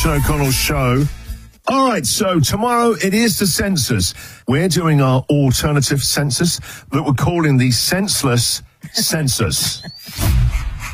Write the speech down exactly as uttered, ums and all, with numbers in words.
Martin O'Connell Show. All right, so tomorrow it is the census. We're doing our alternative census that we're calling the senseless census.